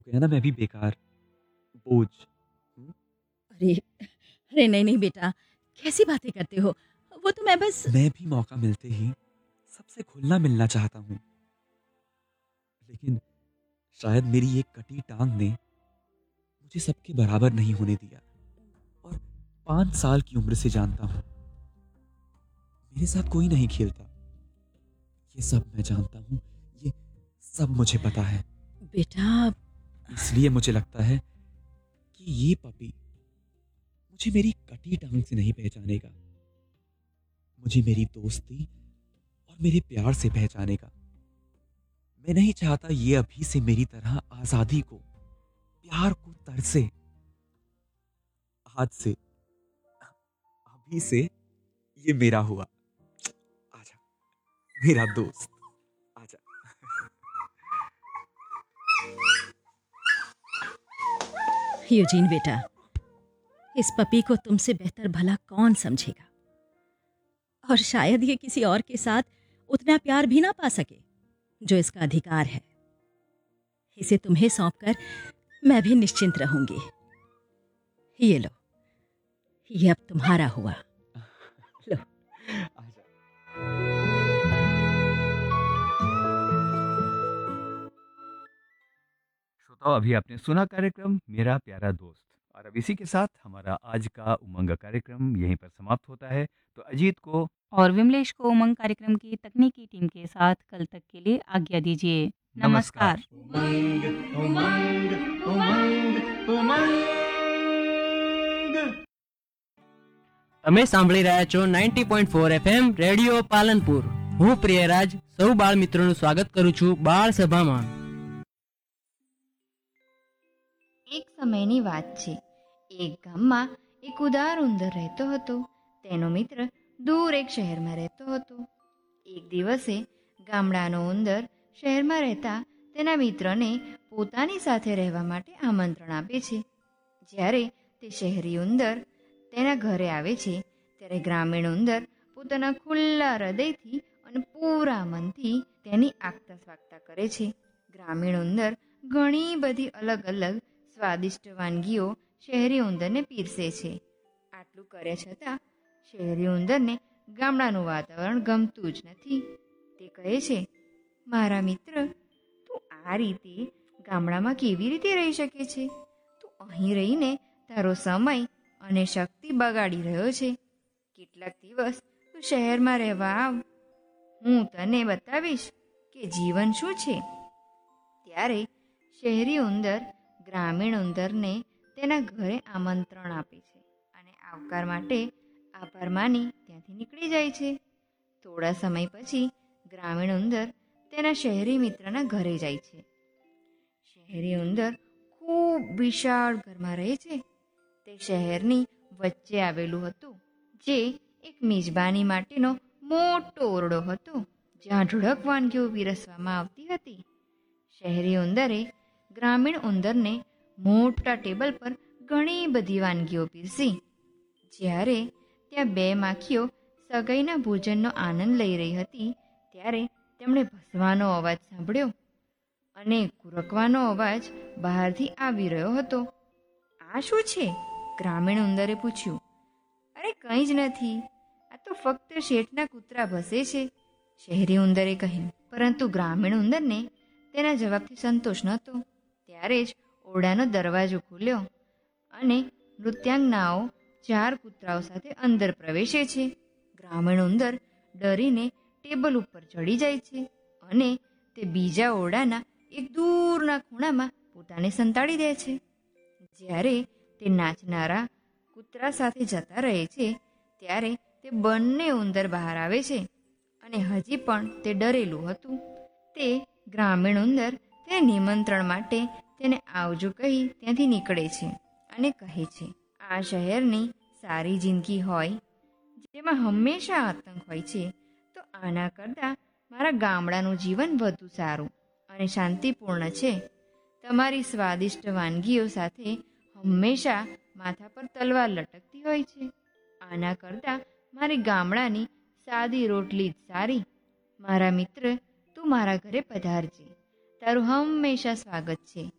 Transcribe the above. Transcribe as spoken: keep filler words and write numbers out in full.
गया ना मैं भी बेकार बोझ। हम्म, अरे अरे नहीं नहीं बेटा, कैसी बातें करते हो? वो तो मैं बस। मैं भी मौका मिलते ही सबसे खुलना मिलना चाहता हूँ, लेकिन शायद मेरी एक कटी टांग ने मुझे सबके बराबर नहीं होने दिया। और पांच साल की उम्र से जानता हूँ मेरे साथ कोई नहीं खेलता। ये सब मैं जानता हूँ, ये सब मुझे पता है। बेटा। इसलिए मुझे लगता है कि ये पपी मुझे मेरी कटी टांग से नहीं पहचानेगा, मुझे मेरी दोस्ती और मेरे प्यार से पहचानेगा। मैं नहीं चाहता ये अभी से मेरी तरह आजादी को, प्यार को तरसे। आज से, अभी से ये मेरा हुआ। आजा मेरा दोस्त, आजा। यूजीन बेटा, इस पपी को तुमसे बेहतर भला कौन समझेगा? और शायद ये किसी और के साथ उतना प्यार भी ना पा सके जो इसका अधिकार है। इसे तुम्हें सौंपकर मैं भी निश्चिंत रहूंगी। ये लो, ये अब तुम्हारा हुआ। लो। आजा। श्रोताओ, अभी आपने सुना कार्यक्रम मेरा प्यारा दोस्त, और अब इसी के साथ हमारा आज का उमंग कार्यक्रम यहीं पर समाप्त होता है। तो अजीत को और विमलेश को उमंग कार्यक्रम की तकनीकी टीम के साथ कल तक के लिए आज्ञा दीजिए। नमस्कार। नमस्कार। उमंग उमंग उमंग उमंग। તમે સાંભળી રહ્યા છો ninety point four FM radio Palanpur. હું પ્રિયરાજ સૌ બાળ મિત્રોનું સ્વાગત કરું છું બાળ સભામાં. એક સમયની વાત છે. એક ગામમાં એક ઉદાર ઉંદર રહેતો હતો. તેનો મિત્ર દૂર એક શહેરમાં રહેતો હતો. એક દિવસે ગામડાનો ઉંદર શહેરમાં રહેતા તેના મિત્રને પોતાની સાથે રહેવા માટે આમંત્રણ આપે છે. જ્યારે તે શહેરી ઉંદર તેના ઘરે આવે છે ત્યારે ગ્રામીણ ઉંદર પોતાના ખુલ્લા હૃદયથી અને પૂરા મનથી તેની આગતા સ્વાગતા કરે છે. ગ્રામીણ ઉંદર ઘણી બધી અલગ અલગ સ્વાદિષ્ટ વાનગીઓ શહેરી ઉંદરને પીરસે છે. આટલું કર્યા છતાં શહેરી ઉંદરને ગામડાનું વાતાવરણ ગમતું જ નથી. તે કહે છે, મારા મિત્ર, તું આ રીતે ગામડામાં કેવી રીતે રહી શકે છે? તું અહીં રહીને તારો સમય અને શક્તિ બગાડી રહ્યો છે. કેટલાક દિવસ તું શહેરમાં રહેવા આવ, હું તને બતાવીશ કે જીવન શું છે. ત્યારે શહેરી ઉંદર ગ્રામીણ ઉંદરને તેના ઘરે આમંત્રણ આપે છે અને આવકાર માટે આભાર માની ત્યાંથી નીકળી જાય છે. થોડા સમય પછી ગ્રામીણ ઉંદર તેના શહેરી મિત્રના ઘરે જાય છે. શહેરી ઉંદર ખૂબ વિશાળ ઘરમાં રહે છે. તે શહેરની વચ્ચે આવેલું હતું, જે એક મિજબાની માટેનો મોટો ઓરડો હતો, જ્યાં ઢળક વાનગીઓ પીરસવામાં આવતી હતી. શહેરી ઉંદરે ગ્રામીણ ઉંદરને મોટા ટેબલ પર ઘણી બધી વાનગીઓ પીરસી. જ્યારે ત્યાં બે માખીઓ સગાઈના ભોજનનો આનંદ લઈ રહી હતી ત્યારે તેમણે ભસવાનો અવાજ સાંભળ્યો અને કુરકવાનો અવાજ બહારથી આવી રહ્યો હતો. આ શું છે? ગ્રામીણ ઉંદરે પૂછ્યું. અરે કંઈ જ નથી, આ તો ફક્ત શેઠના કૂતરા ભસે છે, શહેરી ઉંદરે કહ્યું. પરંતુ ગ્રામીણ ઉંદરને તેના જવાબથી સંતોષ નહોતો. ત્યારે જ ઓરડાનો દરવાજો ખુલ્યો અને નૃત્યાંગનાઓ ચાર કૂતરાઓ સાથે અંદર પ્રવેશે છે. ગ્રામીણ ઉંદર ડરીને ટેબલ ઉપર ચડી જાય છે અને તે બીજા ઓરડાના એક દૂરના ખૂણામાં પોતાને સંતાડી દે છે. જ્યારે તે નાચનારા કૂતરા સાથે જતા રહે છે ત્યારે તે બંને ઉંદર બહાર આવે છે અને હજી પણ તે ડરેલું હતું. તે ગ્રામીણ ઉંદર તે નિમંત્રણ માટે તેને આવજો કહી ત્યાંથી નીકળે છે અને કહે છે, આ શહેરની સારી જિંદગી હોય જેમાં હંમેશા આતંક હોય છે, તો આના કરતાં મારા ગામડાનું જીવન વધુ સારું અને શાંતિપૂર્ણ છે. તમારી સ્વાદિષ્ટ વાનગીઓ સાથે હંમેશા માથા પર તલવાર લટકતી હોય છે. આના કરતાં મારી ગામડાની સાદી રોટલી જ સારી. મારા મિત્ર, તું મારા ઘરે પધારજે, તારું હંમેશા સ્વાગત છે.